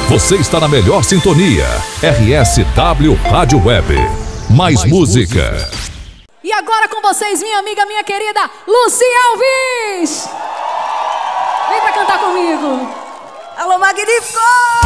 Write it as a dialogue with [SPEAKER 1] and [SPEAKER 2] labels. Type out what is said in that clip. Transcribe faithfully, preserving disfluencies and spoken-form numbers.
[SPEAKER 1] Você está na melhor sintonia. R S W Rádio Web. Mais, Mais música. música.
[SPEAKER 2] E agora com vocês, minha amiga, minha querida Lucy Alves. Vem pra cantar comigo.
[SPEAKER 3] Alô, Magnífico!